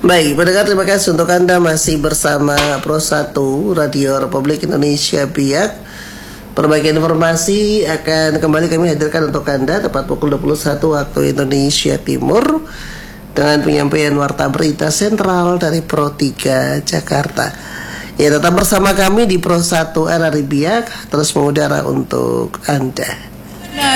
Baik, pendengar, terima kasih untuk Anda masih bersama Pro 1 Radio Republik Indonesia Biak. Perbaikan informasi akan kembali kami hadirkan untuk Anda tepat pukul 21 waktu Indonesia Timur dengan penyampaian warta berita sentral dari Pro 3 Jakarta. Ya, tetap bersama kami di Pro 1 RRI Biak, terus mengudara untuk Anda.